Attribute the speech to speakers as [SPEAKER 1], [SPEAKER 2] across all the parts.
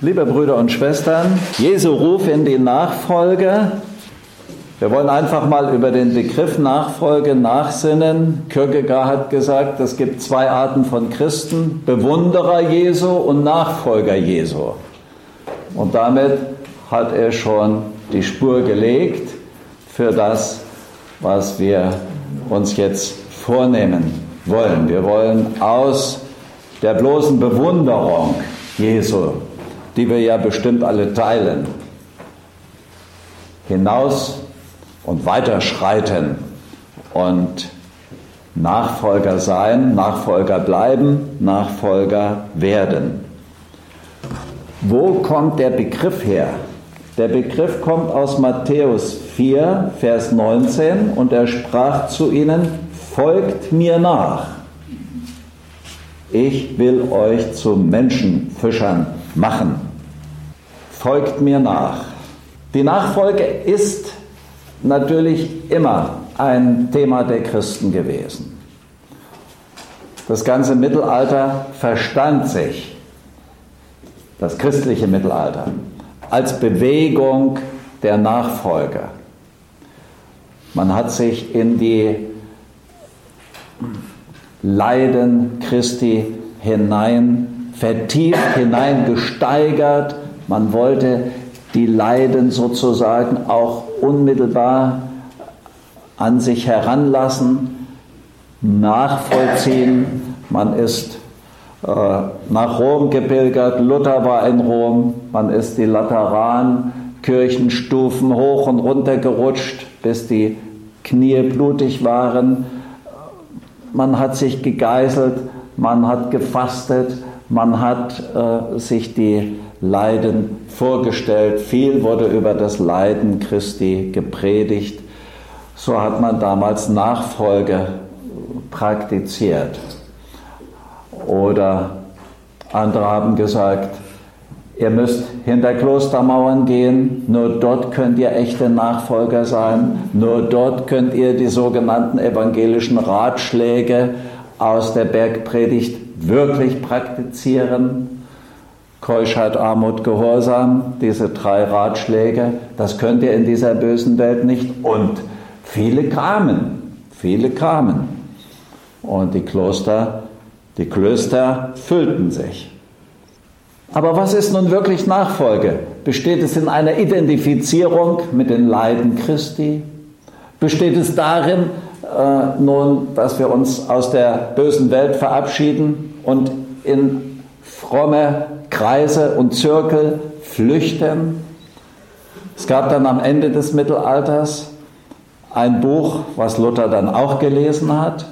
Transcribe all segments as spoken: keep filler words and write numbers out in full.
[SPEAKER 1] Liebe Brüder und Schwestern, Jesu Ruf in die Nachfolge. Wir wollen einfach mal über den Begriff Nachfolge nachsinnen. Kierkegaard hat gesagt, es gibt zwei Arten von Christen, Bewunderer Jesu und Nachfolger Jesu. Und damit hat er schon die Spur gelegt für das, was wir uns jetzt vornehmen wollen. Wir wollen aus der bloßen Bewunderung Jesu, die wir ja bestimmt alle teilen, hinaus und weiterschreiten und Nachfolger sein, Nachfolger bleiben, Nachfolger werden. Wo kommt der Begriff her? Der Begriff kommt aus Matthäus vier, Vers neunzehn, und er sprach zu ihnen: Folgt mir nach. Ich will euch zu Menschenfischern machen. Folgt mir nach. Die Nachfolge ist natürlich immer ein Thema der Christen gewesen. Das ganze Mittelalter verstand sich, das christliche Mittelalter, als Bewegung der Nachfolge. Man hat sich in die Leiden Christi hinein vertieft, hineingesteigert. Man wollte die Leiden sozusagen auch unmittelbar an sich heranlassen, nachvollziehen. Man ist äh, nach Rom gepilgert, Luther war in Rom, man ist die Lateran-Kirchenstufen hoch und runter gerutscht, bis die Knie blutig waren. Man hat sich gegeißelt, man hat gefastet, man hat äh, sich die Leiden vorgestellt. Viel wurde über das Leiden Christi gepredigt. So hat man damals Nachfolge praktiziert. Oder andere haben gesagt, ihr müsst hinter Klostermauern gehen, nur dort könnt ihr echte Nachfolger sein, nur dort könnt ihr die sogenannten evangelischen Ratschläge aus der Bergpredigt wirklich praktizieren. Keuschheit, Armut, Gehorsam, diese drei Ratschläge, das könnt ihr in dieser bösen Welt nicht. Und viele kamen, viele kamen. Und die Kloster, die Klöster füllten sich. Aber was ist nun wirklich Nachfolge? Besteht es in einer Identifizierung mit den Leiden Christi? Besteht es darin, äh, nun, dass wir uns aus der bösen Welt verabschieden und in fromme Kreise und Zirkel flüchten? Es gab dann am Ende des Mittelalters ein Buch, was Luther dann auch gelesen hat.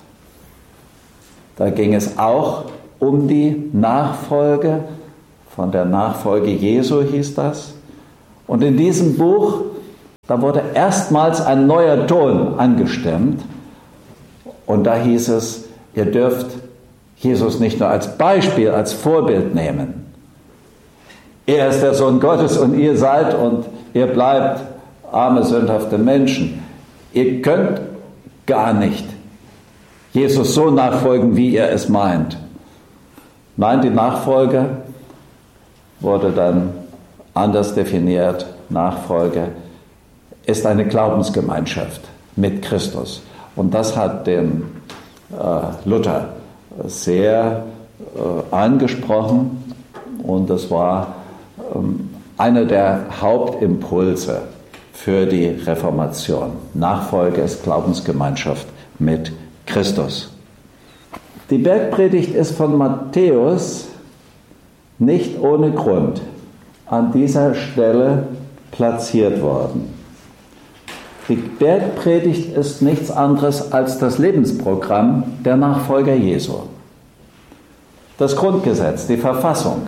[SPEAKER 1] Da ging es auch um die Nachfolge. Von der Nachfolge Jesu hieß das. Und in diesem Buch, da wurde erstmals ein neuer Ton angestimmt. Und da hieß es, ihr dürft Jesus nicht nur als Beispiel, als Vorbild nehmen. Er ist der Sohn Gottes und ihr seid und ihr bleibt arme, sündhafte Menschen. Ihr könnt gar nicht Jesus so nachfolgen, wie ihr es meint. Nein, die Nachfolge wurde dann anders definiert. Nachfolge ist eine Glaubensgemeinschaft mit Christus. Und das hat den äh, Luther sehr äh, angesprochen. Und das war ähm, einer der Hauptimpulse für die Reformation. Nachfolge ist Glaubensgemeinschaft mit Christus. Die Bergpredigt ist von Matthäus nicht ohne Grund an dieser Stelle platziert worden. Die Bergpredigt ist nichts anderes als das Lebensprogramm der Nachfolger Jesu. Das Grundgesetz, die Verfassung.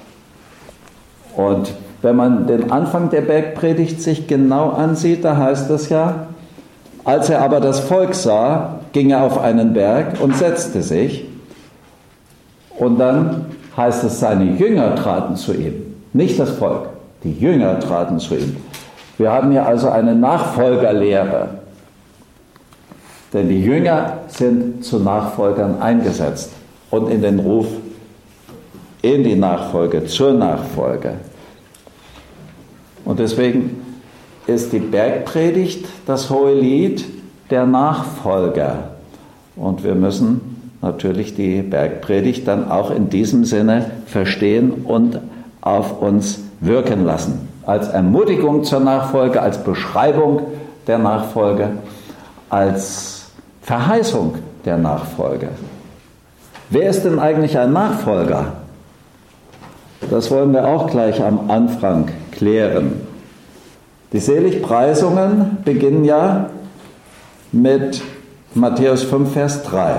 [SPEAKER 1] Und wenn man den Anfang der Bergpredigt sich genau ansieht, da heißt es ja, als er aber das Volk sah, ging er auf einen Berg und setzte sich. Und dann heißt es, seine Jünger traten zu ihm, nicht das Volk, die Jünger traten zu ihm. Wir haben hier also eine Nachfolgerlehre, denn die Jünger sind zu Nachfolgern eingesetzt und in den Ruf in die Nachfolge, zur Nachfolge. Und deswegen ist die Bergpredigt das hohe Lied der Nachfolger. Und wir müssen natürlich die Bergpredigt dann auch in diesem Sinne verstehen und auf uns wirken lassen. Als Ermutigung zur Nachfolge, als Beschreibung der Nachfolge, als Verheißung der Nachfolge. Wer ist denn eigentlich ein Nachfolger? Das wollen wir auch gleich am Anfang klären. Die Seligpreisungen beginnen ja mit Matthäus fünf, Vers drei.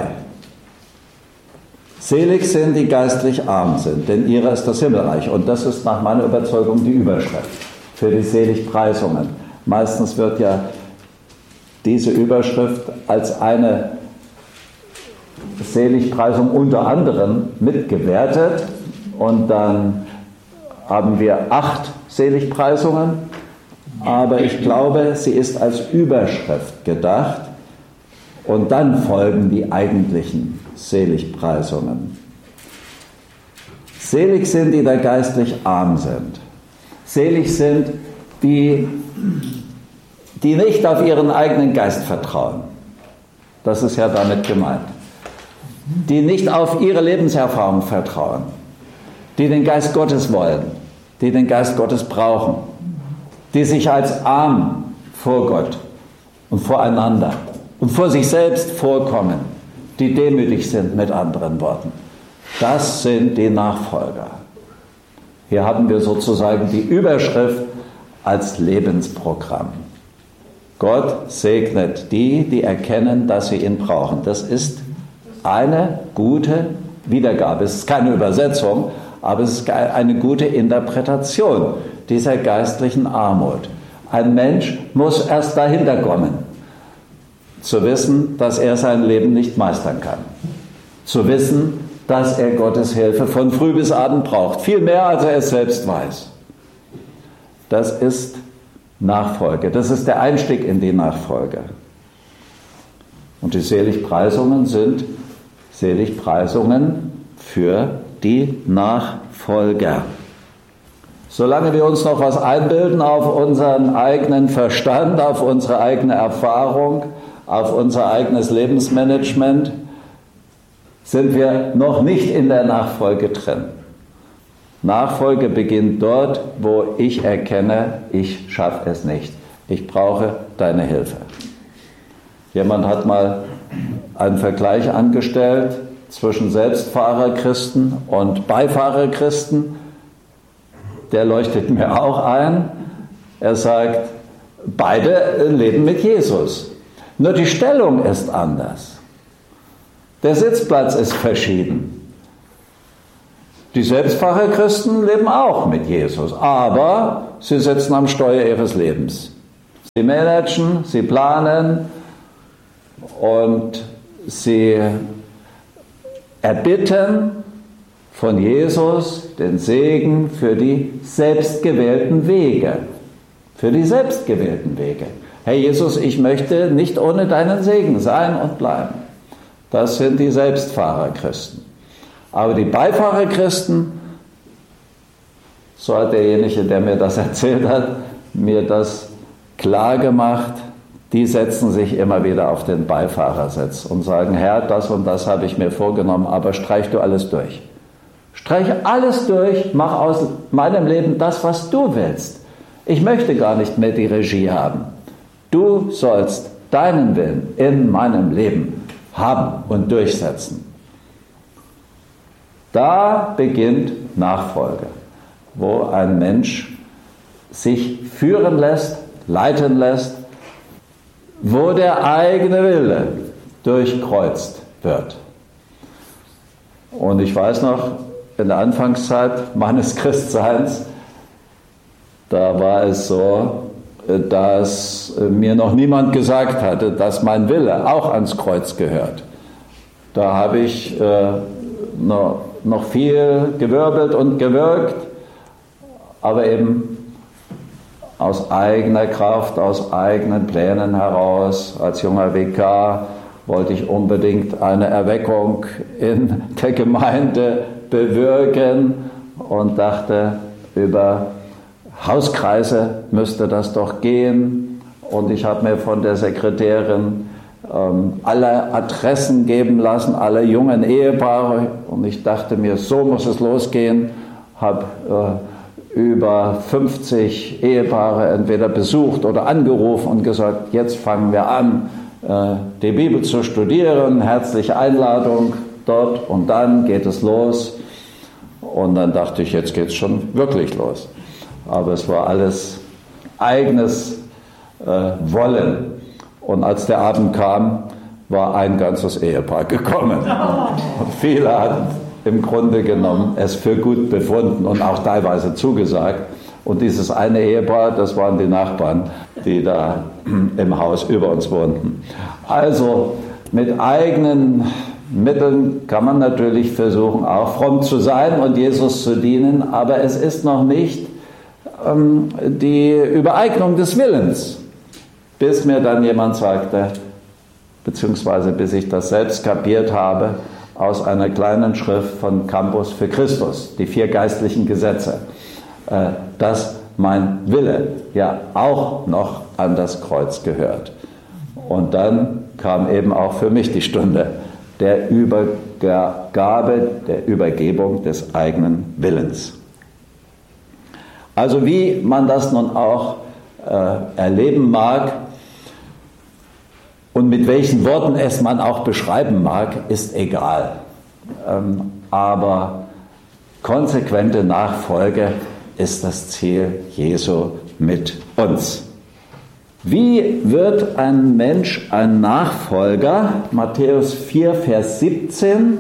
[SPEAKER 1] Selig sind, die geistlich arm sind, denn ihrer ist das Himmelreich. Und das ist nach meiner Überzeugung die Überschrift für die Seligpreisungen. Meistens wird ja diese Überschrift als eine Seligpreisung unter anderem mitgewertet. Und dann haben wir acht Seligpreisungen. Aber ich glaube, sie ist als Überschrift gedacht. Und dann folgen die eigentlichen Seligpreisungen. Selig sind, die da geistlich arm sind. Selig sind, die, die nicht auf ihren eigenen Geist vertrauen. Das ist ja damit gemeint. Die nicht auf ihre Lebenserfahrung vertrauen. Die den Geist Gottes wollen. Die den Geist Gottes brauchen. Die sich als arm vor Gott und voreinander und vor sich selbst vorkommen, die demütig sind, mit anderen Worten. Das sind die Nachfolger. Hier haben wir sozusagen die Überschrift als Lebensprogramm. Gott segnet die, die erkennen, dass sie ihn brauchen. Das ist eine gute Wiedergabe. Es ist keine Übersetzung, aber es ist eine gute Interpretation dieser geistlichen Armut. Ein Mensch muss erst dahinter kommen, zu wissen, dass er sein Leben nicht meistern kann. Zu wissen, dass er Gottes Hilfe von früh bis abend braucht. Viel mehr, als er es selbst weiß. Das ist Nachfolge. Das ist der Einstieg in die Nachfolge. Und die Seligpreisungen sind Seligpreisungen für die Nachfolger. Solange wir uns noch was einbilden auf unseren eigenen Verstand, auf unsere eigene Erfahrung, auf unser eigenes Lebensmanagement, sind wir noch nicht in der Nachfolge drin. Nachfolge beginnt dort, wo ich erkenne, ich schaffe es nicht. Ich brauche deine Hilfe. Jemand hat mal einen Vergleich angestellt zwischen Selbstfahrerchristen und Beifahrerchristen. Der leuchtet mir auch ein. Er sagt, beide leben mit Jesus. Nur die Stellung ist anders. Der Sitzplatz ist verschieden. Die Selbstfahrerchristen leben auch mit Jesus, aber sie sitzen am Steuer ihres Lebens. Sie managen, sie planen und sie erbitten von Jesus den Segen für die selbstgewählten Wege. Für die selbstgewählten Wege. Herr Jesus, ich möchte nicht ohne deinen Segen sein und bleiben. Das sind die Selbstfahrerchristen. Aber die Beifahrerchristen, so hat derjenige, der mir das erzählt hat, mir das klar gemacht, die setzen sich immer wieder auf den Beifahrersitz und sagen, Herr, das und das habe ich mir vorgenommen, aber streich du alles durch. Streich alles durch, mach aus meinem Leben das, was du willst. Ich möchte gar nicht mehr die Regie haben. Du sollst deinen Willen in meinem Leben haben und durchsetzen. Da beginnt Nachfolge, wo ein Mensch sich führen lässt, leiten lässt, wo der eigene Wille durchkreuzt wird. Und ich weiß noch, in der Anfangszeit meines Christseins, da war es so, dass mir noch niemand gesagt hatte, dass mein Wille auch ans Kreuz gehört. Da habe ich äh, noch, noch viel gewirbelt und gewirkt, aber eben aus eigener Kraft, aus eigenen Plänen heraus. Als junger Vikar wollte ich unbedingt eine Erweckung in der Gemeinde bewirken und dachte, über Hauskreise müsste das doch gehen. Und ich habe mir von der Sekretärin ähm, alle Adressen geben lassen, alle jungen Ehepaare. Und ich dachte mir, so muss es losgehen. Habe äh, über fünfzig Ehepaare entweder besucht oder angerufen und gesagt, jetzt fangen wir an, äh, die Bibel zu studieren. Herzliche Einladung dort und dann geht es los. Und dann dachte ich, jetzt geht es schon wirklich los. Aber es war alles eigenes äh, Wollen. Und als der Abend kam, war ein ganzes Ehepaar gekommen. Und viele hatten im Grunde genommen es für gut befunden und auch teilweise zugesagt. Und dieses eine Ehepaar, das waren die Nachbarn, die da im Haus über uns wohnten. Also mit eigenen Mitteln kann man natürlich versuchen, auch fromm zu sein und Jesus zu dienen, aber es ist noch nicht ähm, die Übereignung des Willens, bis mir dann jemand sagte, beziehungsweise bis ich das selbst kapiert habe, aus einer kleinen Schrift von Campus für Christus, die vier geistlichen Gesetze, äh, dass mein Wille ja auch noch an das Kreuz gehört. Und dann kam eben auch für mich die Stunde der Übergabe, der Übergebung des eigenen Willens. Also wie man das nun auch äh, erleben mag und mit welchen Worten es man auch beschreiben mag, ist egal. Ähm, aber konsequente Nachfolge ist das Ziel Jesu mit uns. Wie wird ein Mensch ein Nachfolger? Matthäus vier, Vers siebzehn.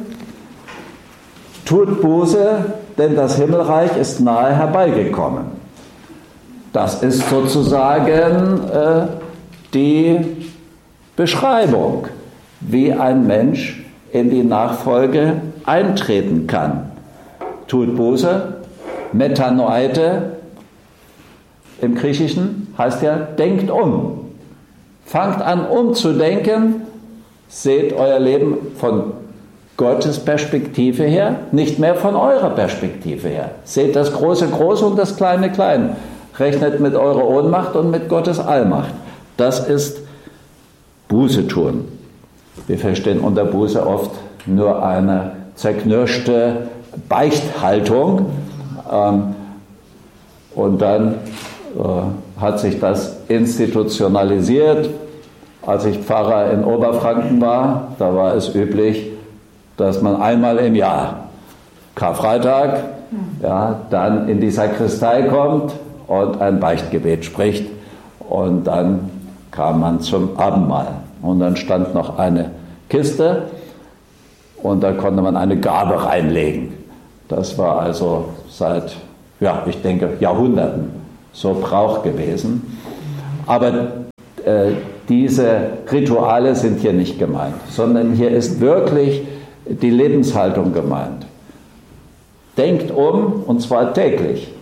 [SPEAKER 1] Tut Buße, denn das Himmelreich ist nahe herbeigekommen. Das ist sozusagen äh, die Beschreibung, wie ein Mensch in die Nachfolge eintreten kann. Tut Buße, Metanoite, im Griechischen heißt ja, denkt um. Fangt an umzudenken, seht euer Leben von Gottes Perspektive her, nicht mehr von eurer Perspektive her. Seht das Große groß und das Kleine klein. Rechnet mit eurer Ohnmacht und mit Gottes Allmacht. Das ist Buße tun. Wir verstehen unter Buße oft nur eine zerknirschte Beichthaltung. Ähm, und dann hat sich das institutionalisiert. Als ich Pfarrer in Oberfranken war, da war es üblich, dass man einmal im Jahr, Karfreitag, ja, dann in die Sakristei kommt und ein Beichtgebet spricht und dann kam man zum Abendmahl. Und dann stand noch eine Kiste und da konnte man eine Gabe reinlegen. Das war also seit, ja, ich denke, Jahrhunderten so Brauch gewesen. Aber äh, diese Rituale sind hier nicht gemeint, sondern hier ist wirklich die Lebenshaltung gemeint. Denkt um, und zwar täglich.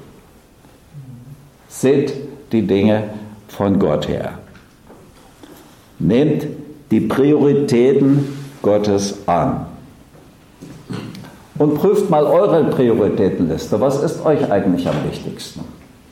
[SPEAKER 1] Seht die Dinge von Gott her. Nehmt die Prioritäten Gottes an. Und prüft mal eure Prioritätenliste. Was ist euch eigentlich am wichtigsten?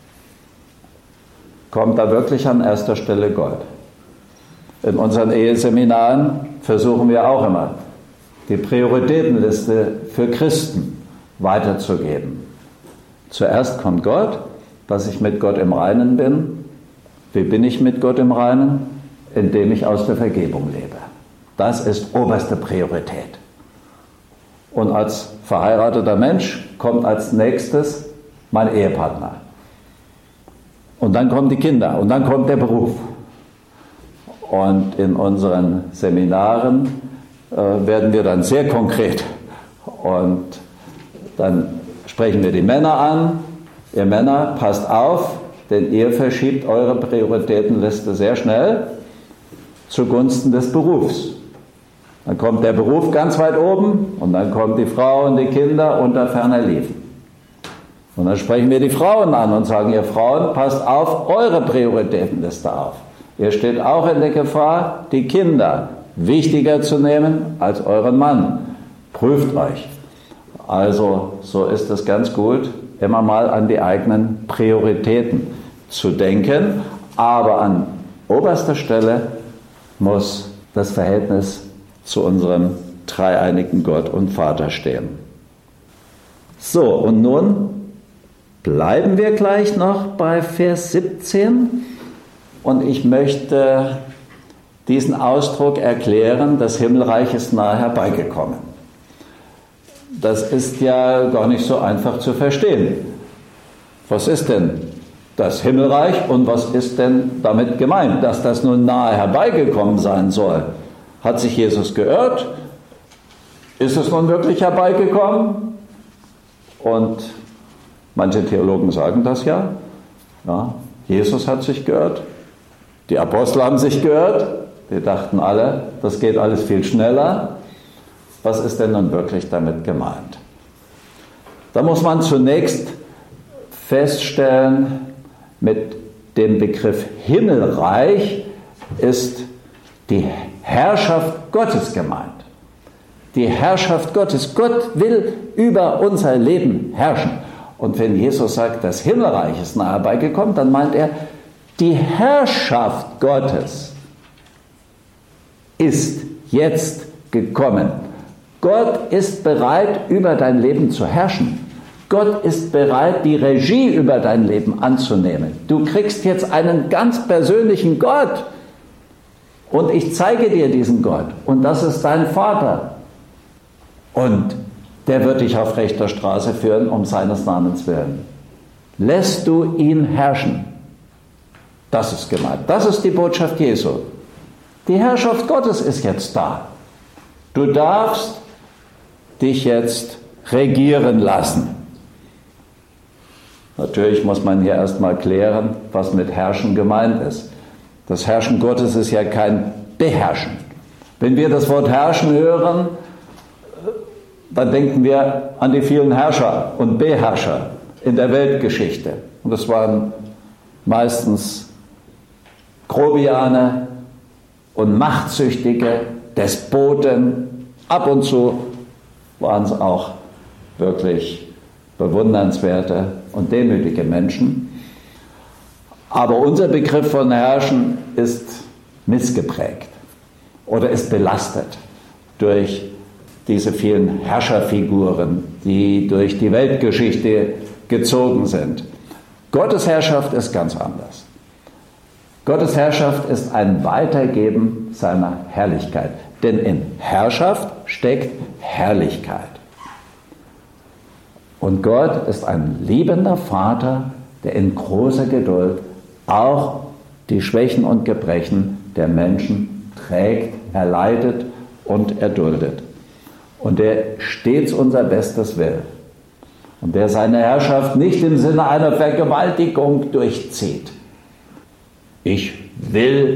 [SPEAKER 1] Kommt da wirklich an erster Stelle Gott? In unseren Eheseminaren versuchen wir auch immer, die Prioritätenliste für Christen weiterzugeben. Zuerst kommt Gott, dass ich mit Gott im Reinen bin. Wie bin ich mit Gott im Reinen? Indem ich aus der Vergebung lebe. Das ist oberste Priorität. Und als verheirateter Mensch kommt als nächstes mein Ehepartner. Und dann kommen die Kinder und dann kommt der Beruf. Und in unseren Seminaren äh, werden wir dann sehr konkret. Und dann sprechen wir die Männer an. Ihr Männer, passt auf, denn ihr verschiebt eure Prioritätenliste sehr schnell zugunsten des Berufs. Dann kommt der Beruf ganz weit oben und dann kommt die Frau und die Kinder unter ferner Liefen. Und dann sprechen wir die Frauen an und sagen, ihr Frauen, passt auf eure Prioritätenliste auf. Ihr steht auch in der Gefahr, die Kinder wichtiger zu nehmen als euren Mann. Prüft euch. Also so ist es ganz gut, immer mal an die eigenen Prioritäten zu denken, aber an oberster Stelle muss das Verhältnis zu unserem dreieinigen Gott und Vater stehen. So, und nun bleiben wir gleich noch bei Vers siebzehn und ich möchte diesen Ausdruck erklären, das Himmelreich ist nahe herbeigekommen. Das ist ja gar nicht so einfach zu verstehen. Was ist denn das Himmelreich und was ist denn damit gemeint, dass das nun nahe herbeigekommen sein soll? Hat sich Jesus geirrt? Ist es nun wirklich herbeigekommen? Und manche Theologen sagen das ja. Ja, Jesus hat sich geirrt. Die Apostel haben sich geirrt. Wir dachten alle, das geht alles viel schneller. Was ist denn nun wirklich damit gemeint? Da muss man zunächst feststellen, mit dem Begriff Himmelreich ist die Herrschaft Gottes gemeint. Die Herrschaft Gottes. Gott will über unser Leben herrschen. Und wenn Jesus sagt, das Himmelreich ist nahe herbeigekommen, dann meint er, die Herrschaft Gottes ist jetzt gekommen. Gott ist bereit, über dein Leben zu herrschen. Gott ist bereit, die Regie über dein Leben anzunehmen. Du kriegst jetzt einen ganz persönlichen Gott. Und ich zeige dir diesen Gott. Und das ist dein Vater. Und der wird dich auf rechter Straße führen, um seines Namens willen. Lässt du ihn herrschen? Das ist gemeint. Das ist die Botschaft Jesu. Die Herrschaft Gottes ist jetzt da. Du darfst dich jetzt regieren lassen. Natürlich muss man hier erstmal klären, was mit Herrschen gemeint ist. Das Herrschen Gottes ist ja kein Beherrschen. Wenn wir das Wort Herrschen hören, dann denken wir an die vielen Herrscher und Beherrscher in der Weltgeschichte. Und das waren meistens Grobiane und Machtsüchtige, Despoten. Ab und zu waren es auch wirklich bewundernswerte und demütige Menschen. Aber unser Begriff von Herrschen ist missgeprägt oder ist belastet durch diese vielen Herrscherfiguren, die durch die Weltgeschichte gezogen sind. Gottes Herrschaft ist ganz anders. Gottes Herrschaft ist ein Weitergeben seiner Herrlichkeit. Denn in Herrschaft steckt Herrlichkeit. Und Gott ist ein liebender Vater, der in großer Geduld auch die Schwächen und Gebrechen der Menschen trägt, erleidet und erduldet. Und der stets unser Bestes will. Und der seine Herrschaft nicht im Sinne einer Vergewaltigung durchzieht. Ich will